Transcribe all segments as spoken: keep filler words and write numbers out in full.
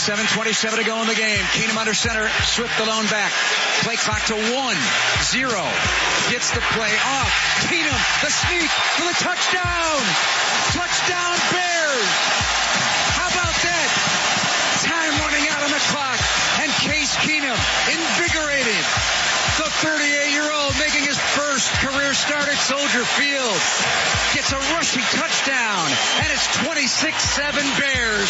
seven twenty-seven to go in the game. Keenum under center. Swift alone back. Play clock to one. Zero. Gets the play off. Keenum, the sneak for the touchdown. Touchdown Bears. How about that? Time running out on the clock. And Case Keenum, invigorated. The thirty-eight-year-old making his first career start at Soldier Field. Gets a rushing touchdown. And it's twenty-six seven Bears.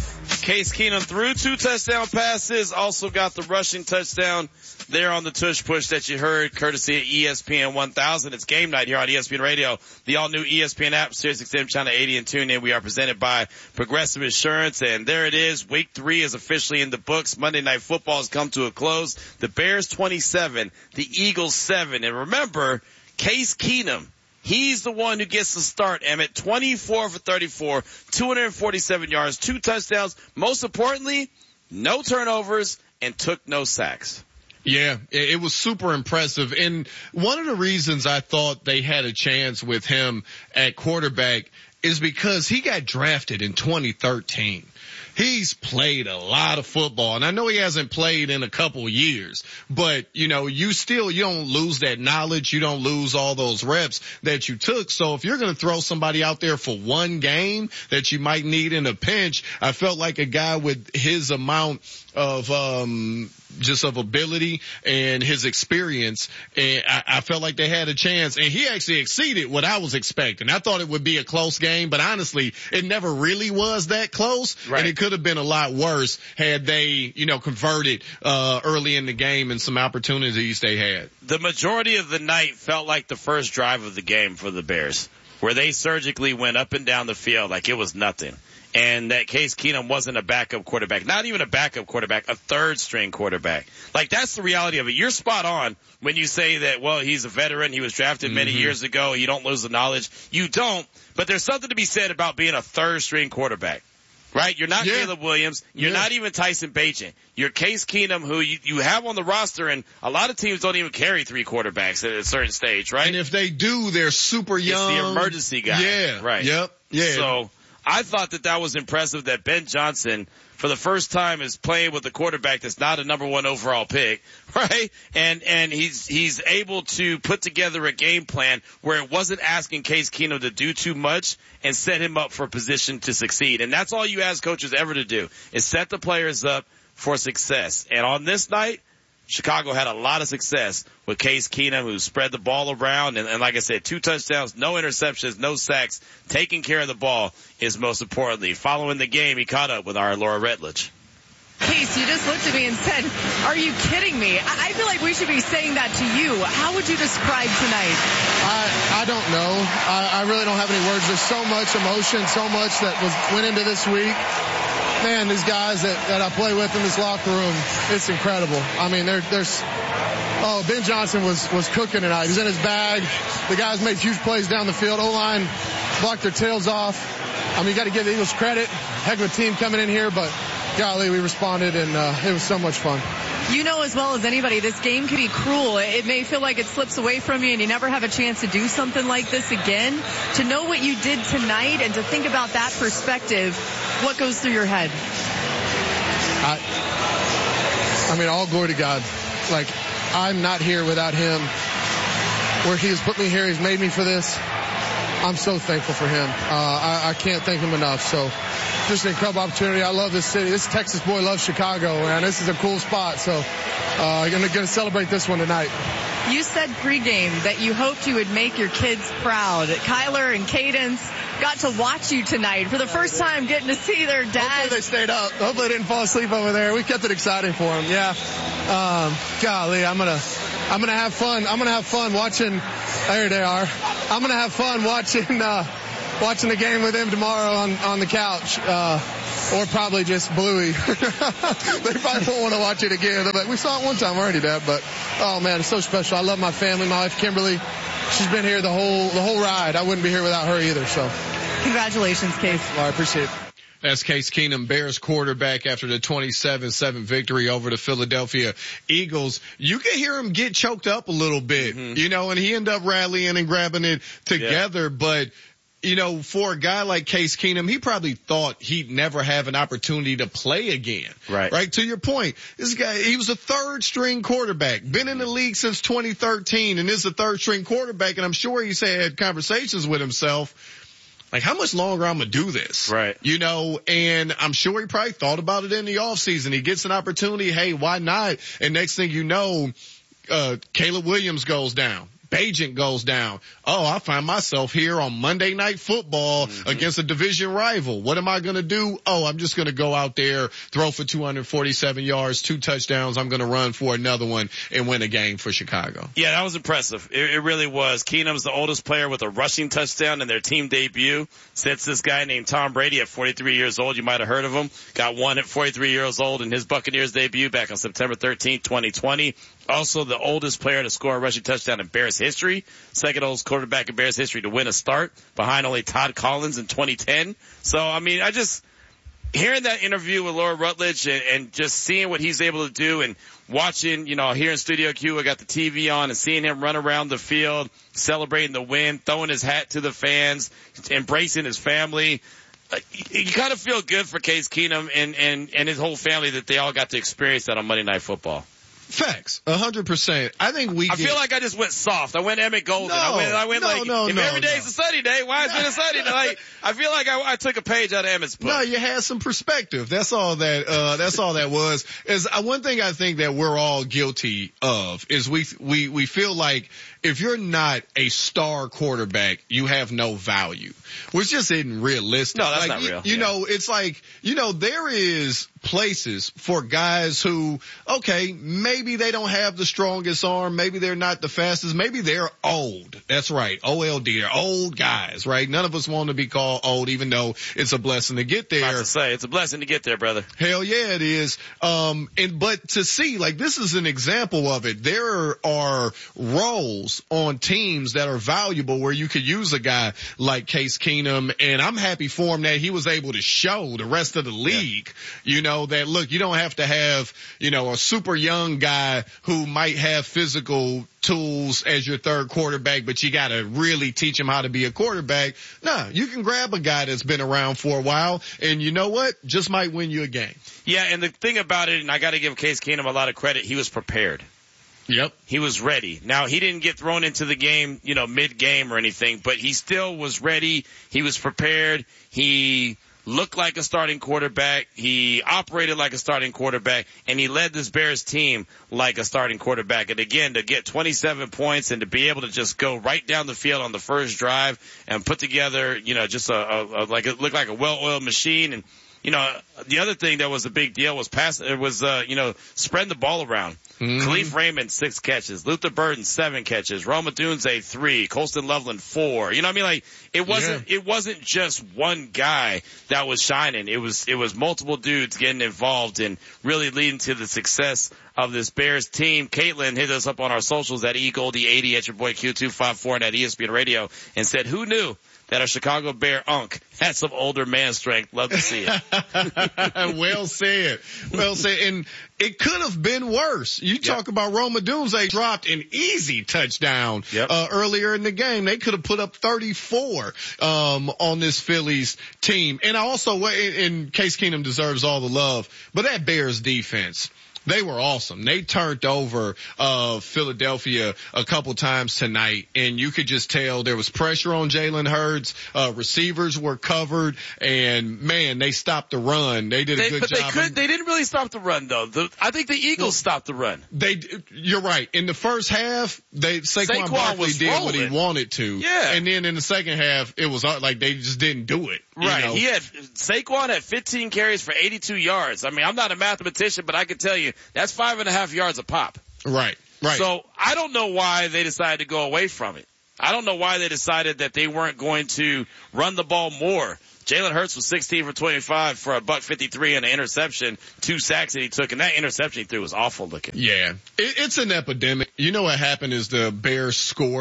Case Keenum threw two touchdown passes, also got the rushing touchdown there on the tush push that you heard, courtesy of E S P N one thousand. It's game night here on E S P N Radio, the all-new E S P N app, Sirius X M Channel eighty, and tune in. We are presented by Progressive Insurance, and there it is. Week three is officially in the books. Monday Night Football has come to a close. The Bears twenty-seven, the Eagles seven. And remember, Case Keenum, he's the one who gets the start, Emmett. twenty-four for thirty-four, two hundred forty-seven yards, two touchdowns. Most importantly, no turnovers and took no sacks. Yeah, it was super impressive. And one of the reasons I thought they had a chance with him at quarterback is because he got drafted in twenty thirteen. He's played a lot of football, and I know he hasn't played in a couple years, but you know, you still, you don't lose that knowledge. You don't lose all those reps that you took. So if you're going to throw somebody out there for one game that you might need in a pinch, I felt like a guy with his amount of, um, just of ability and his experience, and I, I felt like they had a chance, and he actually exceeded what I was expecting. I thought it would be a close game, but honestly, it never really was that close, right. And it could have been a lot worse had they, you know, converted uh early in the game and some opportunities they had. The majority of the night felt like the first drive of the game for the Bears, where they surgically went up and down the field like it was nothing. And that Case Keenum wasn't a backup quarterback, not even a backup quarterback, a third string quarterback. Like, that's the reality of it. You're spot on when you say that, well, he's a veteran. He was drafted many mm-hmm. years ago. You don't lose the knowledge. You don't, but there's something to be said about being a third string quarterback, right? You're not yeah. Caleb Williams. You're yeah. not even Tyson Bagent. You're Case Keenum, who you, you have on the roster, and a lot of teams don't even carry three quarterbacks at a certain stage, right? And if they do, they're super young. It's the emergency guy. Yeah. Right. Yep. Yeah. So I thought that that was impressive that Ben Johnson, for the first time, is playing with a quarterback that's not a number one overall pick, right? And, and he's, he's able to put together a game plan where it wasn't asking Case Keenum to do too much and set him up for a position to succeed. And that's all you ask coaches ever to do, is set the players up for success. And on this night, Chicago had a lot of success with Case Keenum, who spread the ball around. And, and like I said, two touchdowns, no interceptions, no sacks. Taking care of the ball is most importantly. Following the game, he caught up with our Laura Redledge. Case, you just looked at me and said, are you kidding me? I, I feel like we should be saying that to you. How would you describe tonight? I, I don't know. I, I really don't have any words. There's so much emotion, so much that was went into this week. Man, these guys that, that I play with in this locker room, it's incredible. I mean, there, there's, oh, Ben Johnson was, was cooking tonight. He's in his bag. The guys made huge plays down the field. O-line blocked their tails off. I mean, you got to give the Eagles credit. Heck of a team coming in here, but golly, we responded, and uh, it was so much fun. You know as well as anybody, this game can be cruel. It may feel like it slips away from you and you never have a chance to do something like this again. To know what you did tonight and to think about that perspective, what goes through your head? I, I mean, all glory to God. Like, I'm not here without him. Where he has put me here, he's made me for this. I'm so thankful for him. Uh, I, I can't thank him enough. So just an incredible opportunity. I love this city. This Texas boy loves Chicago, man. This is a cool spot. So I'm uh, going to celebrate this one tonight. You said pregame that you hoped you would make your kids proud. Kyler and Cadence got to watch you tonight for the first time, getting to see their dad. Hopefully they stayed up. Hopefully they didn't fall asleep over there. We kept it exciting for them. Yeah. Um, golly, I'm going to, I'm going to have fun. I'm going to have fun watching. There they are. I'm going to have fun watching, uh, watching the game with them tomorrow on, on the couch. Uh, or probably just Bluey. They probably won't want to watch it again. They're like, we saw it one time already, Dad. But, oh, man, it's so special. I love my family. My wife, Kimberly, she's been here the whole the whole ride. I wouldn't be here without her either. So, congratulations, Case. Well, I appreciate it. That's Case Keenum, Bears quarterback, after the twenty-seven seven victory over the Philadelphia Eagles. You can hear him get choked up a little bit, mm-hmm. you know, and he ended up rallying and grabbing it together. Yeah. But you know, for a guy like Case Keenum, he probably thought he'd never have an opportunity to play again. Right. Right. To your point, this guy, he was a third string quarterback, been in the league since twenty thirteen, and is a third string quarterback. And I'm sure he's had conversations with himself. Like, how much longer I'm going to do this? Right. You know, and I'm sure he probably thought about it in the offseason. He gets an opportunity. Hey, why not? And next thing you know, uh, Caleb Williams goes down. Bagent goes down. Oh, I find myself here on Monday Night Football mm-hmm. against a division rival. What am I going to do? Oh, I'm just going to go out there, throw for two hundred forty-seven yards, two touchdowns. I'm going to run for another one and win a game for Chicago. Yeah, that was impressive. It, it really was. Keenum's the oldest player with a rushing touchdown in their team debut since this guy named Tom Brady at forty-three years old. You might have heard of him. Got one at forty-three years old in his Buccaneers debut back on September thirteenth, twenty twenty. Also the oldest player to score a rushing touchdown in Bears history. Second oldest quarterback in Bears history to win a start behind only Todd Collins in twenty ten. So, I mean, I just, hearing that interview with Laura Rutledge and, and just seeing what he's able to do and watching, you know, here in Studio Q, I got the T V on and seeing him run around the field, celebrating the win, throwing his hat to the fans, embracing his family. You kind of feel good for Case Keenum and, and, and his whole family that they all got to experience that on Monday Night Football. Facts, a hundred percent. I think we. I get, feel like I just went soft. I went Emmett Golden. No, I went. I went no, like no, if no, every day's no. a sunny day, why is it a sunny day? Like I feel like I, I took a page out of Emmett's book. No, you had some perspective. That's all that. Uh, that's all that was. Is uh, one thing I think that we're all guilty of is we we we feel like if you're not a star quarterback, you have no value, which just isn't realistic. No, that's like, not you, real. You yeah. know, it's like you know there is places for guys who, okay, maybe they don't have the strongest arm, maybe they're not the fastest, maybe they're old. That's right, O L D, they're old guys, right? None of us want to be called old, even though it's a blessing to get there. About to say, it's a blessing to get there, brother. Hell yeah, it is. Um, and but to see, like, this is an example of it. There are roles on teams that are valuable where you could use a guy like Case Keenum, and I'm happy for him that he was able to show the rest of the league, yeah. you know, that look, you don't have to have, you know, a super young guy who might have physical tools as your third quarterback, but you got to really teach him how to be a quarterback. No, you can grab a guy that's been around for a while, and you know what? Just might win you a game. Yeah, and the thing about it, and I got to give Case Keenum a lot of credit, he was prepared. Yep. He was ready. Now, he didn't get thrown into the game, you know, mid-game or anything, but he still was ready. He was prepared. He looked like a starting quarterback. He operated like a starting quarterback, and he led this Bears team like a starting quarterback. And again, to get twenty-seven points and to be able to just go right down the field on the first drive and put together, you know, just a, a, a like it looked like a well-oiled machine. And you know, the other thing that was a big deal was pass. It was uh, you know, spreading the ball around. Mm-hmm. Khalif Raymond, six catches. Luther Burden, seven catches. Rome Odunze, three. Colston Loveland, four. You know what I mean? Like, it wasn't, yeah. it wasn't just one guy that was shining. It was, it was multiple dudes getting involved and really leading to the success of this Bears team. Caitlin hit us up on our socials at E Goldie eighty at your boy Q two fifty-four and at E S P N Radio and said, who knew that a Chicago Bear unk had some older man strength? Love to see it. Well said. Well said. And it could have been worse. You yep. talk about Rome Odunze dropped an easy touchdown yep. uh, earlier in the game. They could have put up thirty-four um, on this Phillies team. And I also, in Case Keenum deserves all the love, but that Bears defense, they were awesome. They turned over uh Philadelphia a couple times tonight, and you could just tell there was pressure on Jalen Hurts. Uh receivers were covered, and man, they stopped the run. They did a they, good but job. But they could. They didn't really stop the run, though. The, I think the Eagles well, stopped the run. They. You're right. In the first half, they Saquon, Saquon Barkley did rolling. what he wanted to. Yeah. And then in the second half, it was like they just didn't do it. Right. You know? He had Saquon had fifteen carries for eighty-two yards. I mean, I'm not a mathematician, but I can tell you that's five and a half yards a pop. Right. Right. So I don't know why they decided to go away from it. I don't know why they decided that they weren't going to run the ball more. Jalen Hurts was sixteen for twenty-five for a buck fifty-three and an interception, two sacks that he took, and that interception he threw was awful looking. Yeah. It, it's an epidemic. You know what happened is the Bears scored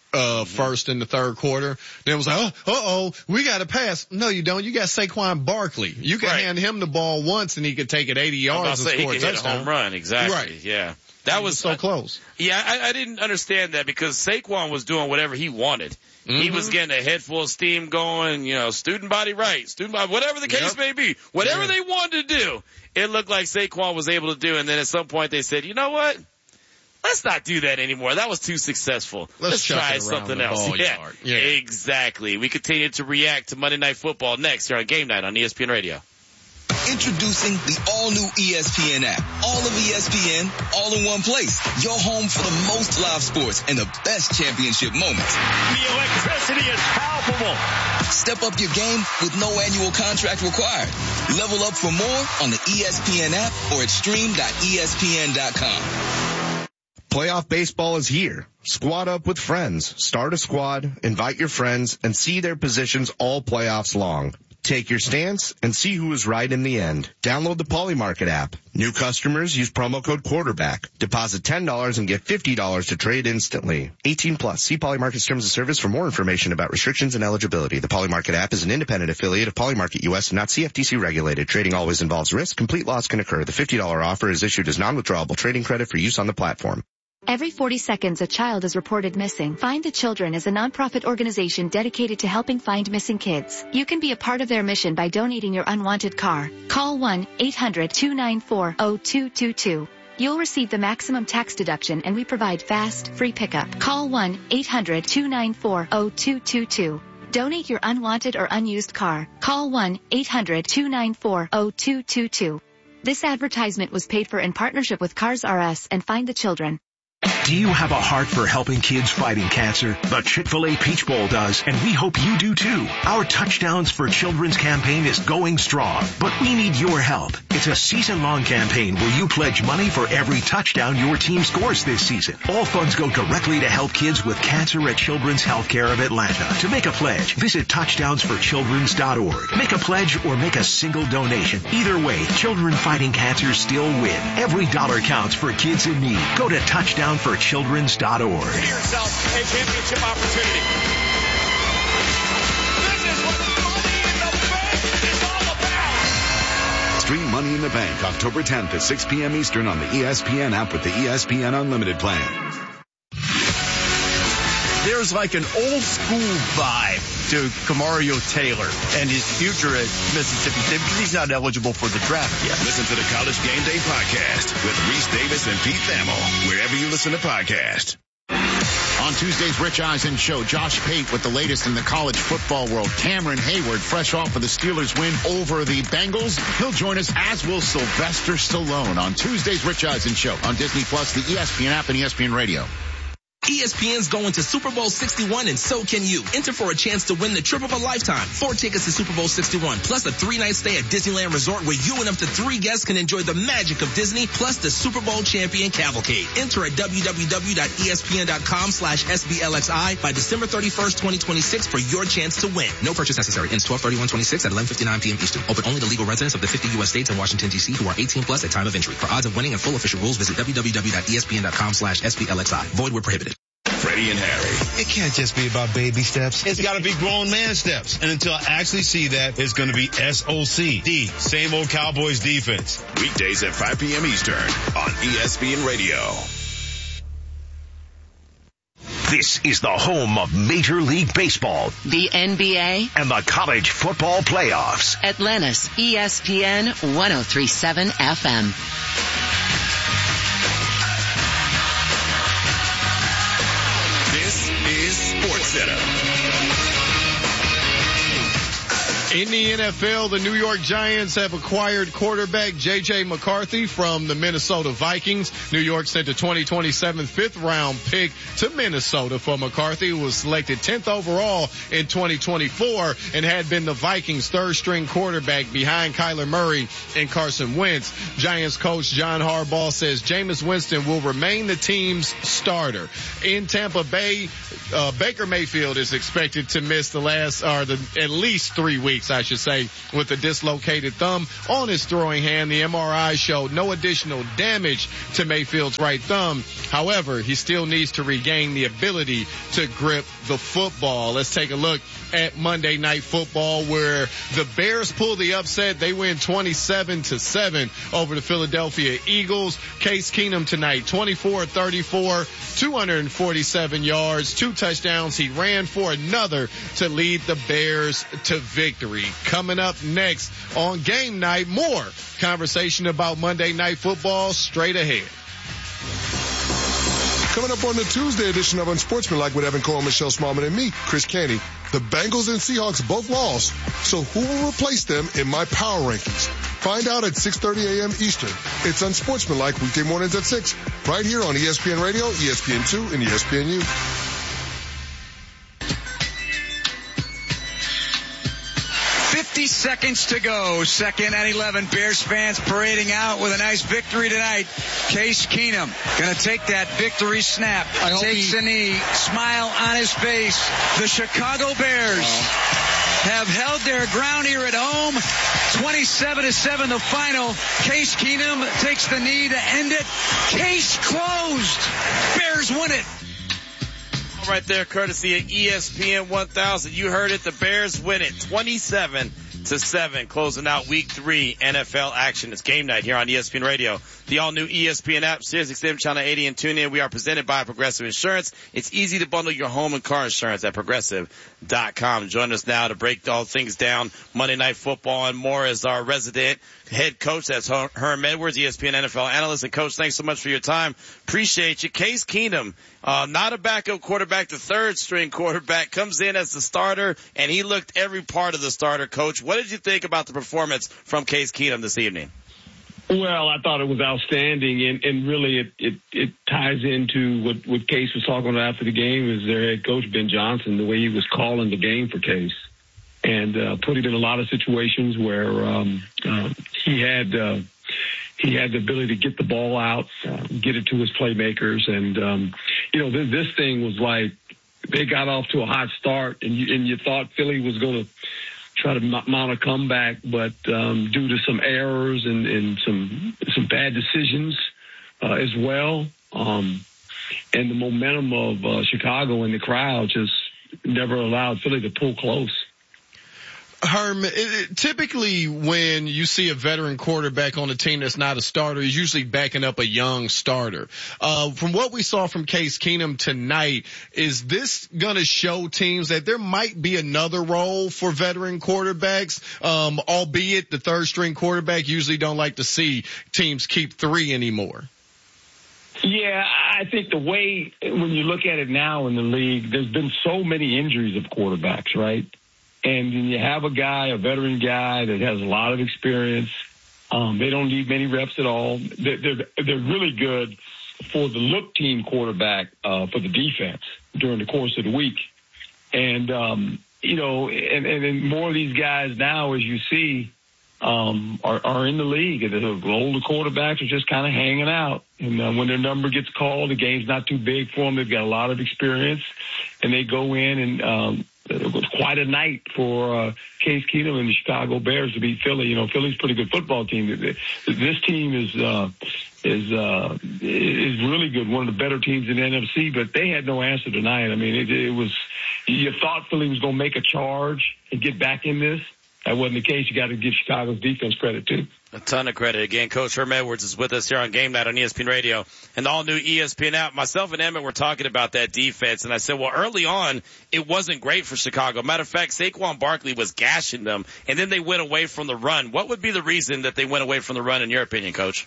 uh, first in the third quarter. Then it was like, oh, uh-oh, we got to pass. No, you don't. You got Saquon Barkley. You can right. hand him the ball once and he could take it eighty yards and say, score he a could touchdown. Hit a home run, exactly. Right. Yeah. That was, was so I, close. Yeah, I, I didn't understand that because Saquon was doing whatever he wanted. Mm-hmm. He was getting a head full of steam going, you know, student body right, student body, whatever the case yep. may be, whatever yeah. they wanted to do, it looked like Saquon was able to do. And then at some point they said, you know what? Let's not do that anymore. That was too successful. Let's, Let's try something else. Yeah, yeah, exactly. We continue to react to Monday Night Football next here on Game Night on E S P N Radio. Introducing the all-new E S P N app. All of E S P N, all in one place. Your home for the most live sports and the best championship moments. The electricity is palpable. Step up your game with no annual contract required. Level up for more on the E S P N app or at stream dot E S P N dot com. Playoff baseball is here. Squad up with friends. Start a squad, invite your friends, and see their positions all playoffs long. Take your stance and see who is right in the end. Download the Polymarket app. New customers use promo code quarterback. Deposit ten dollars and get fifty dollars to trade instantly. eighteen plus. See Polymarket's terms of service for more information about restrictions and eligibility. The Polymarket app is an independent affiliate of Polymarket U S and not C F T C regulated. Trading always involves risk. Complete loss can occur. The fifty dollars offer is issued as non-withdrawable trading credit for use on the platform. Every forty seconds a child is reported missing. Find the Children is a nonprofit organization dedicated to helping find missing kids. You can be a part of their mission by donating your unwanted car. Call one eight hundred two nine four zero two two two. You'll receive the maximum tax deduction and we provide fast, free pickup. Call one eight hundred two nine four zero two two two. Donate your unwanted or unused car. Call one eight hundred two nine four zero two two two. This advertisement was paid for in partnership with Cars R Us and Find the Children. Do you have a heart for helping kids fighting cancer? The Chick-fil-A Peach Bowl does, and we hope you do too. Our Touchdowns for Children's campaign is going strong, but we need your help. It's a season-long campaign where you pledge money for every touchdown your team scores this season. All funds go directly to help kids with cancer at Children's Healthcare of Atlanta. To make a pledge, visit touchdowns for childrens dot org. Make a pledge or make a single donation. Either way, children fighting cancer still win. Every dollar counts for kids in need. Go to touchdown for childrens dot org. Give yourself a championship opportunity. This is what Money in the Bank is all about. Stream Money in the Bank October tenth at six p.m. Eastern on the E S P N app with the E S P N Unlimited plan. There's like an old school vibe to Kamario Taylor and his future at Mississippi State because he's not eligible for the draft yet. Listen to the College Game Day podcast with Reese Davis and Pete Thamel, wherever you listen to podcasts. On Tuesday's Rich Eisen show, Josh Pate with the latest in the college football world. Cameron Hayward, fresh off of the Steelers win over the Bengals. He'll join us, as will Sylvester Stallone, on Tuesday's Rich Eisen show on Disney Plus, the E S P N app, and E S P N Radio. E S P N's going to Super Bowl sixty-one, and so can you. Enter for a chance to win the trip of a lifetime. Four tickets to Super Bowl sixty-one, plus a three-night stay at Disneyland Resort where you and up to three guests can enjoy the magic of Disney, plus the Super Bowl champion cavalcade. Enter at w w w dot e s p n dot com slash s b l x i by December thirty-first, twenty twenty-six for your chance to win. No purchase necessary. Ends twelve thirty-one twenty-six at eleven fifty-nine p.m. Eastern. Open only to legal residents of the fifty U S states and Washington, D C who are eighteen plus at time of entry. For odds of winning and full official rules, visit w w w dot e s p n dot com slash s b l x i. Void where prohibited. Freddie and Harry. It can't just be about baby steps. It's got to be grown man steps. And until I actually see that, it's going to be S O C D. Same old Cowboys defense. Weekdays at five p.m. Eastern on E S P N Radio. This is the home of Major League Baseball, the N B A, and the college football playoffs. Atlanta's E S P N one oh three point seven F M. SportsCenter. In the N F L, the New York Giants have acquired quarterback J J McCarthy from the Minnesota Vikings. New York sent a twenty twenty-seven fifth round pick to Minnesota for McCarthy, who was selected tenth overall in twenty twenty-four and had been the Vikings' third string quarterback behind Kyler Murray and Carson Wentz. Giants coach John Harbaugh says Jameis Winston will remain the team's starter. In Tampa Bay, uh, Baker Mayfield is expected to miss the last, or the, at least three weeks. weeks, I should say, with a dislocated thumb on his throwing hand. The M R I showed no additional damage to Mayfield's right thumb. However, he still needs to regain the ability to grip the football. Let's take a look at Monday Night Football, where the Bears pull the upset. They win twenty-seven to seven over the Philadelphia Eagles. Case Keenum tonight, twenty-four thirty-four, two hundred forty-seven yards, two touchdowns. He ran for another to lead the Bears to victory. Coming up next on Game Night, more conversation about Monday Night Football straight ahead. Coming up on the Tuesday edition of Unsportsmanlike with Evan Cole, Michelle Smallman, and me, Chris Canty. The Bengals and Seahawks both lost, so who will replace them in my power rankings? Find out at six thirty a.m. Eastern. It's Unsportsmanlike weekday mornings at six, right here on E S P N Radio, E S P N two, and E S P N U. fifty seconds to go. Second and eleven. Bears fans parading out with a nice victory tonight. Case Keenum going to take that victory snap. Takes he... a knee. Smile on his face. The Chicago Bears oh. have held their ground here at home. twenty-seven to seven the final. Case Keenum takes the knee to end it. Case closed. Bears win it. Right there, courtesy of E S P N one thousand. You heard it. The Bears win it twenty-seven to seven, closing out week three N F L action. It's Game Night here on E S P N Radio. The all new E S P N app, Sirius X M Channel eighty, and tune in. We are presented by Progressive Insurance. It's easy to bundle your home and car insurance at progressive dot com. Join us now to break all things down. Monday Night Football and more as our resident head coach. That's Herm Edwards, E S P N N F L analyst. And coach, thanks so much for your time. Appreciate you. Case Keenum, uh, not a backup quarterback, the third string quarterback, comes in as the starter, and he looked every part of the starter. Coach, what did you think about the performance from Case Keenum this evening? Well, I thought it was outstanding, and, and really it, it, it ties into what, what Case was talking about after the game is their head coach, Ben Johnson, the way he was calling the game for Case, and uh, put him in a lot of situations where um, uh, he had uh, he had the ability to get the ball out, uh, get it to his playmakers, and um, you know this, this thing was like they got off to a hot start, and you, and you thought Philly was going to try to mount a comeback, but um, due to some errors and, and some some bad decisions uh, as well, um, and the momentum of uh, Chicago and the crowd just never allowed Philly to pull close. Herm, it, it, typically when you see a veteran quarterback on a team that's not a starter, he's usually backing up a young starter. Uh, from what we saw from Case Keenum tonight, is this going to show teams that there might be another role for veteran quarterbacks, um, albeit the third string quarterback usually don't like to see teams keep three anymore? Yeah, I think the way, when you look at it now in the league, there's been so many injuries of quarterbacks, right? And when you have a guy, a veteran guy that has a lot of experience, um, they don't need many reps at all. They're, they're, they're really good for the look team quarterback uh, for the defense during the course of the week. And, um, you know, and, and, and more of these guys now, as you see, um, are, are in the league. And the older quarterbacks are just kind of hanging out. And uh, when their number gets called, the game's not too big for them. They've got a lot of experience. And they go in and um, it was quite a night for uh, Case Keenum and the Chicago Bears to beat Philly. You know, Philly's a pretty good football team. This team is uh, is uh, is really good, one of the better teams in the N F C, but they had no answer tonight. I mean, it, it was, you thought Philly was going to make a charge and get back in this. That wasn't the case. You got to give Chicago's defense credit, too. A ton of credit. Again, Coach Herm Edwards is with us here on Game Night on E S P N Radio and the all-new E S P N app. Myself and Emmett were talking about that defense, and I said, well, early on, it wasn't great for Chicago. Matter of fact, Saquon Barkley was gashing them, and then they went away from the run. What would be the reason that they went away from the run, in your opinion, Coach?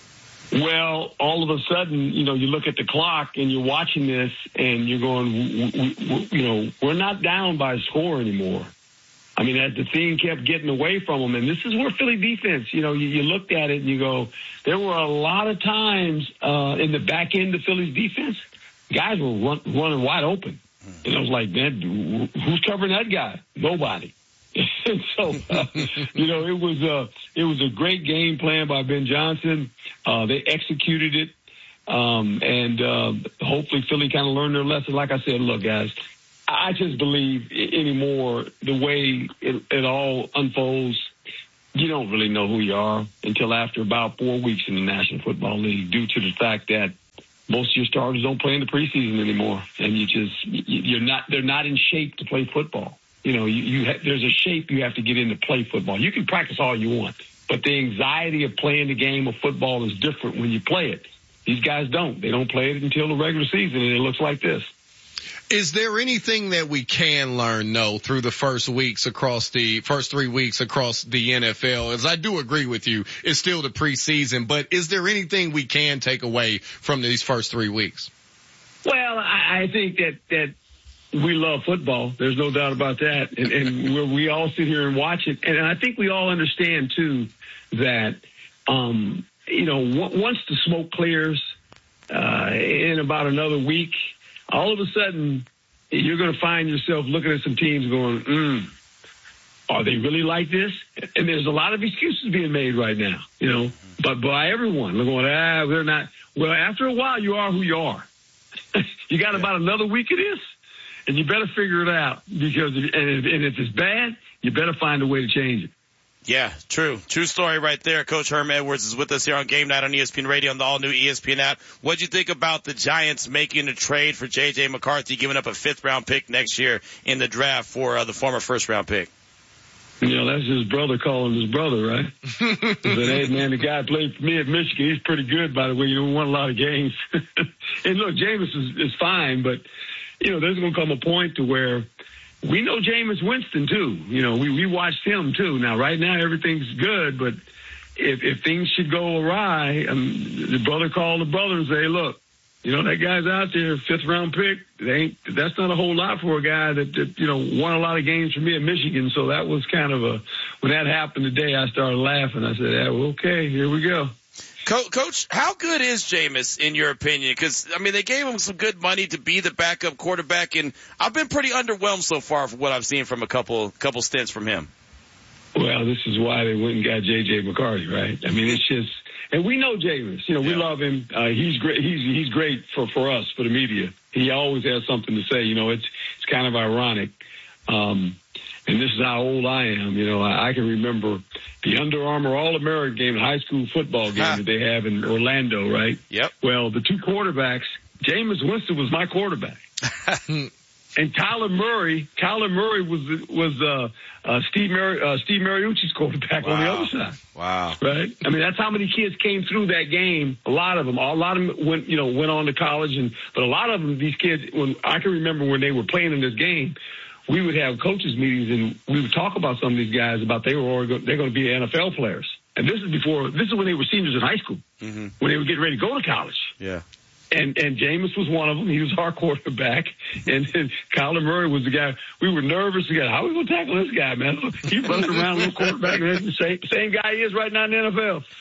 Well, all of a sudden, you know, you look at the clock and you're watching this, and you're going, we, we, you know, we're not down by a score anymore. I mean, as the team kept getting away from them, and this is where Philly defense, you know, you, you looked at it and you go, there were a lot of times uh, in the back end of Philly's defense, guys were run, running wide open. And I was like, man, who's covering that guy? Nobody. And so, uh, you know, it was a, it was a great game plan by Ben Johnson. Uh, they executed it. Um, and uh, hopefully Philly kind of learned their lesson. Like I said, look, guys, I just believe anymore the way it, it all unfolds, you don't really know who you are until after about four weeks in the National Football League, due to the fact that most of your starters don't play in the preseason anymore, and you just you're not they're not in shape to play football. You know, you, you ha- there's a shape you have to get in to play football. You can practice all you want, but the anxiety of playing the game of football is different when you play it. These guys don't. They don't play it until the regular season, and it looks like this. Is there anything that we can learn, though, through the first weeks across the first three weeks across the N F L? As I do agree with you, it's still the preseason, but is there anything we can take away from these first three weeks? Well, I, I think that, that we love football. There's no doubt about that. And, and we're, we all sit here and watch it. And I think we all understand, too, that, um, you know, w- once the smoke clears uh, in about another week, all of a sudden, you're going to find yourself looking at some teams going, mm, are they really like this? And there's a lot of excuses being made right now, you know, but by everyone. They're going, ah, they're not. Well, after a while, you are who you are. You got about another week of this, and you better figure it out, because if, and, if, and if it's bad, you better find a way to change it. Yeah, true. True story right there. Coach Herm Edwards is with us here on Game Night on E S P N Radio and the all-new E S P N app. What'd you think about the Giants making a trade for J J. McCarthy, giving up a fifth-round pick next year in the draft for uh, the former first-round pick? You know, that's his brother calling his brother, right? He said, hey, man, the guy played for me at Michigan. He's pretty good, by the way. You know, we won a lot of games. And, look, Jameis is, is fine, but, you know, there's going to come a point to where we know Jameis Winston, too. You know, we, we watched him, too. Now, right now, everything's good, but if, if things should go awry, um, the brother called the brother and say, look, you know, that guy's out there, fifth-round pick. They ain't, that's not a whole lot for a guy that, that, you know, won a lot of games for me at Michigan. So that was kind of a, when that happened today, I started laughing. I said, yeah, well, okay, here we go. Coach, how good is Jameis in your opinion? Because, I mean, they gave him some good money to be the backup quarterback, and I've been pretty underwhelmed so far for what I've seen from a couple couple stints from him. Well, this is why they went and got J J. McCarthy, right? I mean, it's just, and we know Jameis. You know, we yeah. love him. Uh, he's great. He's he's great for, for us, for the media. He always has something to say. You know, it's it's kind of ironic. Um, and this is how old I am. You know, I, I can remember the Under Armour All-American game, the high school football game huh. that they have in Orlando, right? Yep. Well, the two quarterbacks, Jameis Winston was my quarterback. And Kyler Murray, Kyler Murray was was uh, uh, Steve Mar- uh, Steve Mariucci's quarterback wow. on the other side. Wow! Right? I mean, that's how many kids came through that game. A lot of them, a lot of them went, you know, went on to college, and but a lot of them, these kids, when I can remember when they were playing in this game, we would have coaches meetings and we would talk about some of these guys about they were all go- they're going to be N F L players. And this is before, this is when they were seniors in high school, mm-hmm. when they were getting ready to go to college. Yeah. And, and Jameis was one of them. He was our quarterback. And then Kyler Murray was the guy. We were nervous again. How are we going to tackle this guy, man? He's running around little quarterback. And the same, same guy he is right now in the N F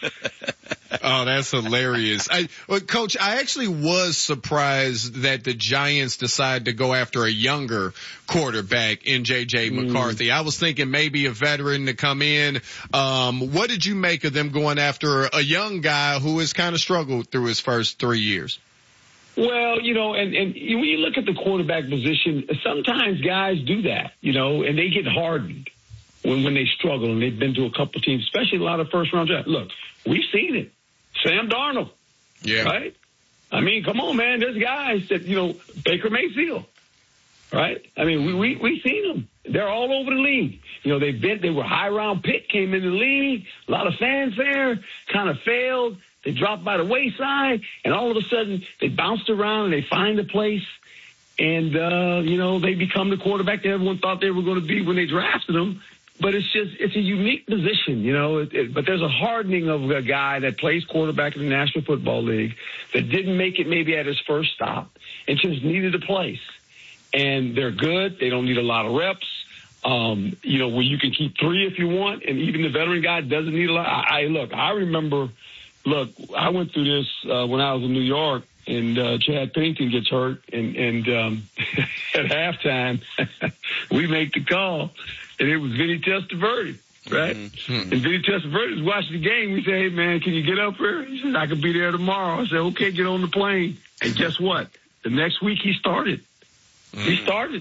L. Oh, that's hilarious. I, well, Coach, I actually was surprised that the Giants decided to go after a younger quarterback in J J. McCarthy. Mm. I was thinking maybe a veteran to come in. Um, what did you make of them going after a young guy who has kind of struggled through his first three years? Well, you know, and, and when you look at the quarterback position, sometimes guys do that, you know, and they get hardened when, when they struggle, and they've been to a couple teams, especially a lot of first-round drafts. Look, we've seen it. Sam Darnold. Yeah. Right? I mean, come on, man. There's guys that, you know, Baker Mayfield. Right? I mean, we, we, we've seen them. They're all over the league. You know, they've been, they were high-round pick, came in the league, a lot of fanfare, kind of failed. They dropped by the wayside, and all of a sudden they bounced around and they find a place, and, uh, you know, they become the quarterback that everyone thought they were going to be when they drafted them. But it's just, it's a unique position, you know, it, it, but there's a hardening of a guy that plays quarterback in the National Football League that didn't make it maybe at his first stop and just needed a place. And they're good. They don't need a lot of reps. Um, you know, where you can keep three if you want, and even the veteran guy doesn't need a lot. I, I look, I remember, look, I went through this uh, when I was in New York, and uh, Chad Pennington gets hurt, and, and um, at halftime, we make the call, and it was Vinny Testaverde, right? Mm-hmm. And Vinny Testaverde was watching the game. We said, hey, man, can you get up here? He said, I could be there tomorrow. I said, okay, get on the plane. And guess what? The next week he started. Mm-hmm. He started.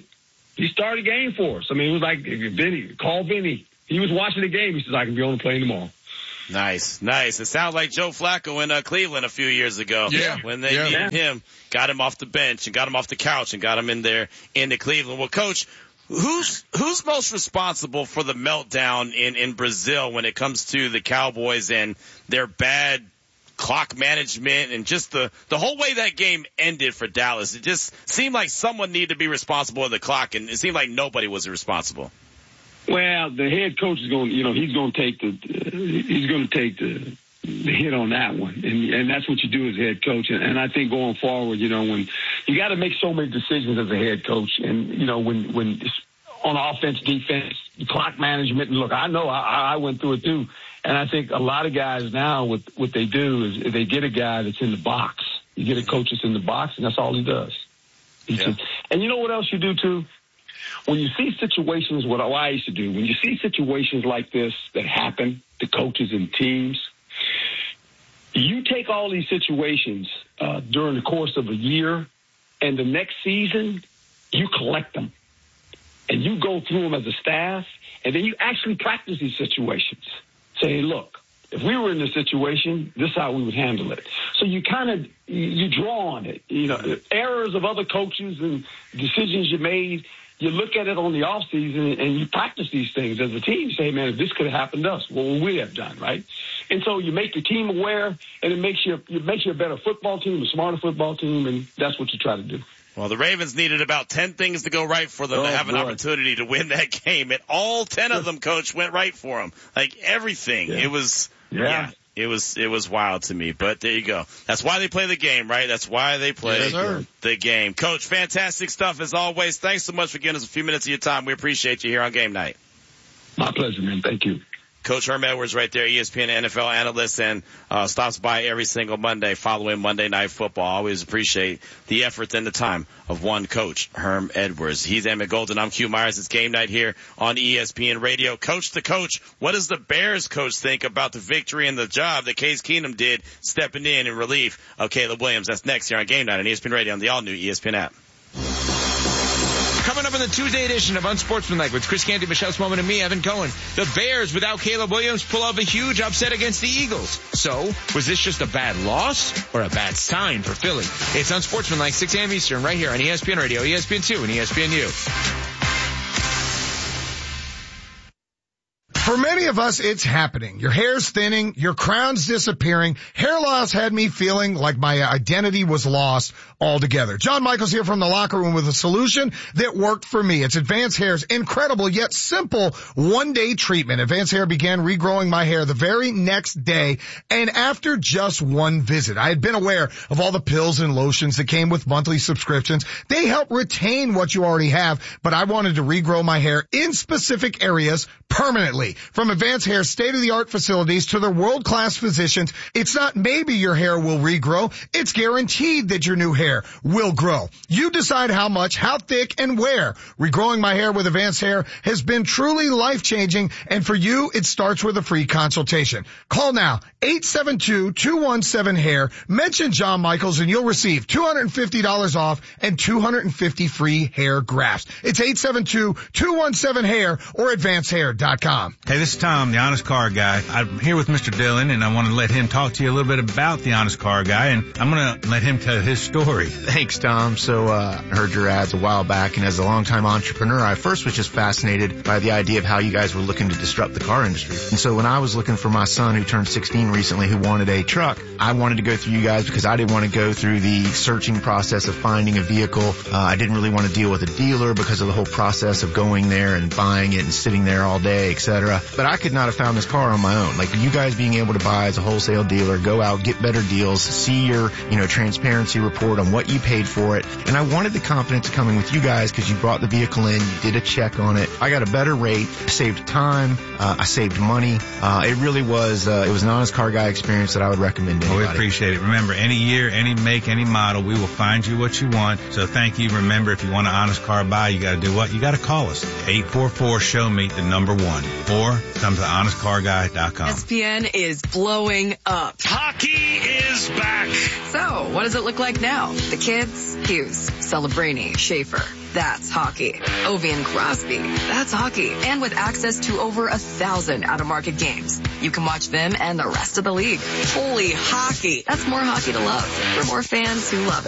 He started the game for us. I mean, it was like, Vinny, call Vinny. He was watching the game. He says, I can be on the plane tomorrow. Nice, nice. It sounds like Joe Flacco in uh, Cleveland a few years ago. Yeah. When they yeah. needed him, got him off the bench and got him off the couch and got him in there into Cleveland. Well, Coach, who's who's most responsible for the meltdown in, in Brazil when it comes to the Cowboys and their bad clock management and just the, the whole way that game ended for Dallas? It just seemed like someone needed to be responsible of the clock, and it seemed like nobody was responsible. Well, the head coach is going, you know, he's going to take the, uh, he's going to take the, the hit on that one. And, and that's what you do as head coach. And, and I think going forward, you know, when you got to make so many decisions as a head coach, and, you know, when, when on offense, defense, clock management, and look, I know I, I went through it too. And I think a lot of guys now, what, what they do is they get a guy that's in the box. You get a coach that's in the box, and that's all he does. He yeah. just, and you know what else you do too? When you see situations, what I used to do, when you see situations like this that happen to coaches and teams, you take all these situations uh, during the course of a year, and the next season, you collect them. And you go through them as a staff, and then you actually practice these situations. Say, look, if we were in this situation, this is how we would handle it. So you kind of, you draw on it. You know, errors of other coaches and decisions you made, you look at it on the off season and you practice these things as a team. You say, man, if this could have happened to us, what would we have done, right? And so you make your team aware, and it makes you, it makes you a better football team, a smarter football team, and that's what you try to do. Well, the Ravens needed about ten things to go right for them oh, to have an boy. opportunity to win that game. And all ten of them, Coach, went right for them. Like everything. Yeah. It was, yeah. yeah, it was, it was wild to me. But there you go. That's why they play the game, right? That's why they play yes, the game. Coach, fantastic stuff as always. Thanks so much for giving us a few minutes of your time. We appreciate you here on Game Night. My pleasure, man. Thank you. Coach Herm Edwards right there, E S P N N F L analyst, and uh, stops by every single Monday following Monday Night Football. Always appreciate the effort and the time of one coach, Herm Edwards. He's Emmett Golden. I'm Q Myers. It's Game Night here on E S P N Radio. Coach to coach, what does the Bears coach think about the victory and the job that Case Keenum did stepping in in relief of Caleb Williams? That's next here on Game Night on E S P N Radio on the all-new E S P N app. Coming up in the Tuesday edition of Unsportsmanlike with Chris Canty, Michelle Smallman, and me, Evan Cohen. The Bears, without Caleb Williams, pull off a huge upset against the Eagles. So, was this just a bad loss or a bad sign for Philly? It's Unsportsmanlike, six a.m. Eastern, right here on E S P N Radio, E S P N two, and E S P N U. For many of us, it's happening. Your hair's thinning, your crown's disappearing. Hair loss had me feeling like my identity was lost altogether. John Michaels here from the locker room with a solution that worked for me. It's Advanced Hair's incredible yet simple one-day treatment. Advanced Hair began regrowing my hair the very next day, and after just one visit. I had been aware of all the pills and lotions that came with monthly subscriptions. They help retain what you already have, but I wanted to regrow my hair in specific areas permanently. From Advanced Hair's state-of-the-art facilities to their world-class physicians, it's not maybe your hair will regrow, it's guaranteed that your new hair will grow. You decide how much, how thick, and where. Regrowing my hair with Advanced Hair has been truly life-changing, and for you, it starts with a free consultation. Call now, eight seven two, two one seven, hair, mention John Michaels, and you'll receive two hundred fifty dollars off and two hundred fifty free hair grafts. It's eight seven two, two one seven, hair or advanced hair dot com. Hey, this is Tom, the Honest Car Guy. I'm here with Mister Dillon, and I want to let him talk to you a little bit about the Honest Car Guy, and I'm going to let him tell his story. Thanks, Tom. So uh, I heard your ads a while back, and as a longtime entrepreneur, I first was just fascinated by the idea of how you guys were looking to disrupt the car industry. And so when I was looking for my son, who turned sixteen recently, who wanted a truck, I wanted to go through you guys because I didn't want to go through the searching process of finding a vehicle. Uh, I didn't really want to deal with a dealer because of the whole process of going there and buying it and sitting there all day, et cetera. But I could not have found this car on my own. Like you guys being able to buy as a wholesale dealer, go out, get better deals, see your, you know, transparency report on what you paid for it. And I wanted the confidence of coming with you guys because you brought the vehicle in, you did a check on it. I got a better rate, saved time, uh, I saved money. Uh, it really was, uh, it was an Honest Car Guy experience that I would recommend to anybody. Well, we appreciate it. Remember, any year, any make, any model, we will find you what you want. So thank you. Remember, if you want an Honest Car Buy, you got to do what? You got to call us. eight four four, show me the number one. Or come to honest car guy dot com. E S P N is blowing up. Hockey is back. So, what does it look like now? The kids, Hughes, Celebrini, Schaefer. that's hockey. Ovi and Crosby, that's hockey. And with access to over a thousand out-of-market games, you can watch them and the rest of the league. Holy hockey. That's more hockey to love for more fans who love it.